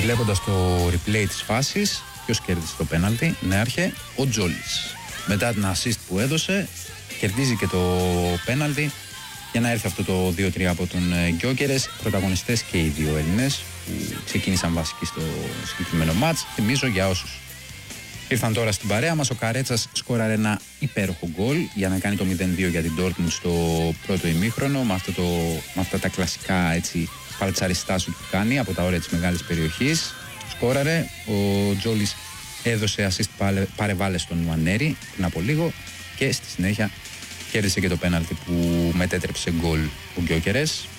Βλέποντας το replay της φάσης, ποιος κέρδισε το πέναλτι? Νέαρχε, ο Τζόλης. Μετά την assist που έδωσε, κερδίζει και το πέναλτι για να έρθει αυτό το 2-3 από τον Γκιόκερες. Πρωταγωνιστές και οι δύο Έλληνες που ξεκίνησαν βασικοί στο συγκεκριμένο μάτς. Θυμίζω για όσους ήρθαν τώρα στην παρέα μας, ο Καρέτσας σκόραρε ένα υπέροχο γκολ για να κάνει το 0-2 για την Dortmund στο πρώτο ημίχρονο, με αυτά τα κλασικά έτσι παλτσαριστά σου που κάνει από τα όρια της μεγάλης περιοχής. Σκόραρε, ο Τζόλης έδωσε assist παρεβάλλες στον Νουανέρη πριν από λίγο και στη συνέχεια κέρδισε και το πέναλτι που μετέτρεψε γκολ ο Γκιόκερες.